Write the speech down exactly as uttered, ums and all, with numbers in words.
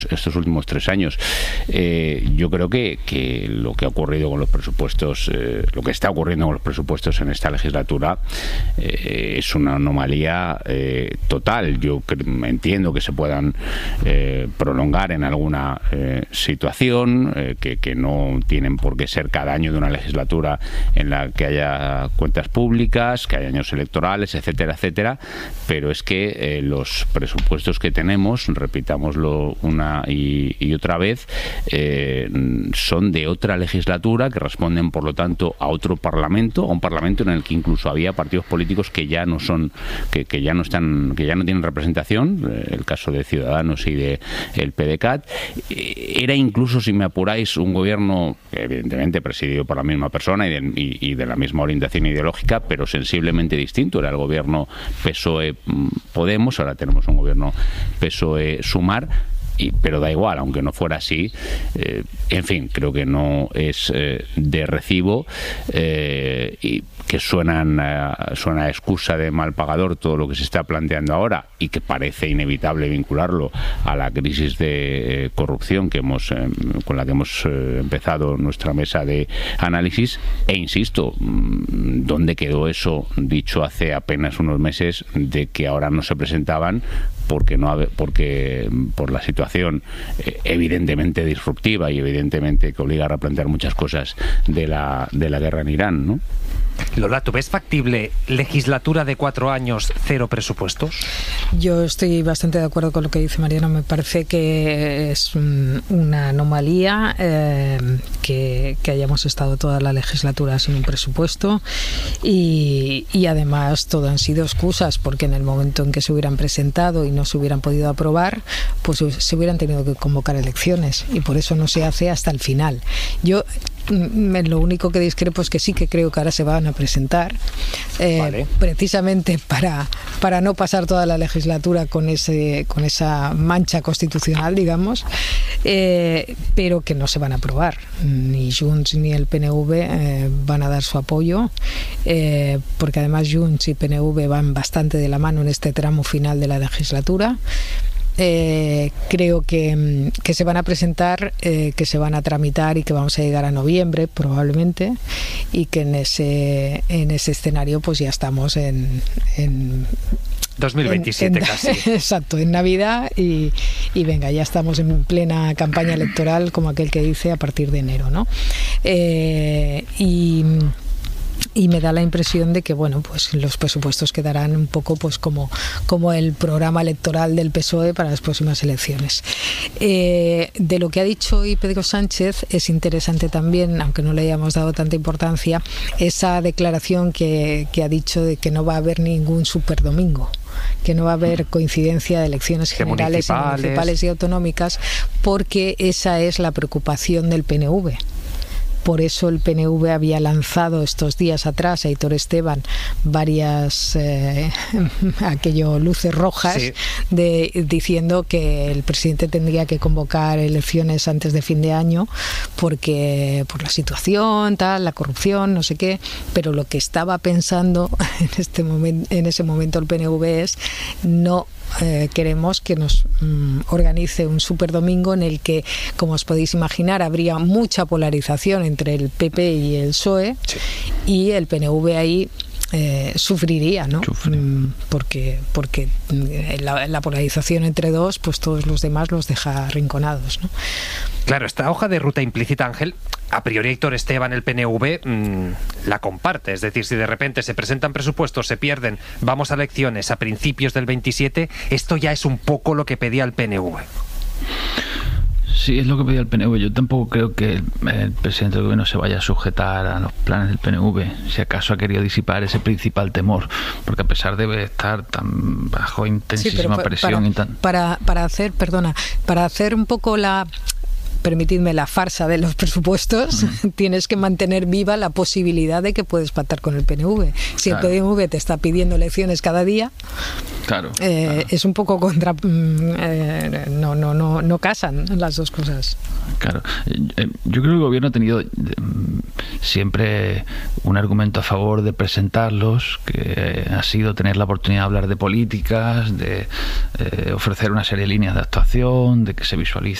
estos últimos tres años. Eh, yo creo que, que lo que ha ocurrido con los presupuestos, eh, lo que está ocurriendo con los presupuestos en esta legislatura eh, es una anomalía eh, total. Yo entiendo que se puedan eh, prolongar en alguna eh, situación, eh, que, que no tienen por qué ser cada año de una legislatura en la que haya cuentas públicas, que haya años electorales, etcétera, etcétera, pero es que eh, los presupuestos que tenemos, repitámoslo una Y, y otra vez, eh, son de otra legislatura, que responden por lo tanto a otro parlamento, a un parlamento en el que incluso había partidos políticos que ya no son, que, que ya no están, que ya no tienen representación, eh, el caso de Ciudadanos y de el P D C A T. Eh, era incluso, si me apuráis, un gobierno evidentemente presidido por la misma persona y de, y, y de la misma orientación ideológica, pero sensiblemente distinto. Era el gobierno P S O E-Podemos, ahora tenemos un gobierno P S O E-Sumar. Y, pero da igual, aunque no fuera así, eh, en fin, creo que no es eh, de recibo eh, y que suenan, uh, suena a excusa de mal pagador todo lo que se está planteando ahora y que parece inevitable vincularlo a la crisis de eh, corrupción que hemos eh, con la que hemos eh, empezado nuestra mesa de análisis. E insisto, ¿dónde quedó eso dicho hace apenas unos meses de que ahora no se presentaban porque no porque por la situación eh, evidentemente disruptiva y evidentemente que obliga a replantear muchas cosas de la de la guerra en Irán, ¿no? Lola, ¿tú ves factible legislatura de cuatro años, cero presupuestos? Yo estoy bastante de acuerdo con lo que dice Mariano. Me parece que es una anomalía eh, que, que hayamos estado toda la legislatura sin un presupuesto y, y además todo han sido excusas, porque en el momento en que se hubieran presentado y no se hubieran podido aprobar, pues se hubieran tenido que convocar elecciones y por eso no se hace hasta el final. Yo lo único que discrepo es que sí que creo que ahora se van a presentar eh, vale. precisamente para, para no pasar toda la legislatura con ese con esa mancha constitucional, digamos, eh, pero que no se van a aprobar. Ni Junts ni el P N V eh, van a dar su apoyo, eh, porque además Junts y P N V van bastante de la mano en este tramo final de la legislatura. Eh, creo que, que se van a presentar, eh, que se van a tramitar y que vamos a llegar a noviembre probablemente, y que en ese en ese escenario pues ya estamos en, en dos mil veintisiete en, en, casi. Exacto, en Navidad y, y venga, ya estamos en plena campaña electoral, como aquel que dice, a partir de enero, ¿no? Eh, y Y me da la impresión de que, bueno, pues los presupuestos quedarán un poco pues como, como el programa electoral del P S O E para las próximas elecciones. Eh, de lo que ha dicho hoy Pedro Sánchez es interesante también, aunque no le hayamos dado tanta importancia, esa declaración que, que ha dicho de que no va a haber ningún superdomingo, que no va a haber coincidencia de elecciones generales, municipales. Y municipales y autonómicas, porque esa es la preocupación del P N V. Por eso el P N V había lanzado estos días atrás a Aitor Esteban varias eh, aquello luces rojas, sí. de, diciendo que el presidente tendría que convocar elecciones antes de fin de año porque por la situación, tal, la corrupción, no sé qué. Pero lo que estaba pensando en este momento, en ese momento el P N V es no Eh, queremos que nos mm, organice un superdomingo en el que, como os podéis imaginar, habría mucha polarización entre el P P y el P S O E, sí. Y el P N V ahí eh, sufriría, ¿no? Sufre. Porque, porque la, la polarización entre dos, pues todos los demás los deja arrinconados, ¿no? Claro, esta hoja de ruta implícita, Ángel, a priori Aitor Esteban, el P N V, mmm, la comparte. Es decir, si de repente se presentan presupuestos, se pierden, vamos a elecciones a principios del veintisiete, esto ya es un poco lo que pedía el P N V. Sí, es lo que pedía el P N V. Yo tampoco creo que el, el presidente del gobierno se vaya a sujetar a los planes del P N V. Si acaso ha querido disipar ese principal temor, porque a pesar de estar tan bajo intensísima sí, presión para, y tan... para, para hacer, perdona, para hacer un poco la... permitidme, la farsa de los presupuestos, mm. tienes que mantener viva la posibilidad de que puedes pactar con el P N V. Si claro. el P N V te está pidiendo elecciones cada día, claro, eh, claro. es un poco contra... Eh, no, no, no, no casan las dos cosas. Claro. Yo creo que el gobierno ha tenido siempre un argumento a favor de presentarlos, que ha sido tener la oportunidad de hablar de políticas, de eh, ofrecer una serie de líneas de actuación, de que se visualice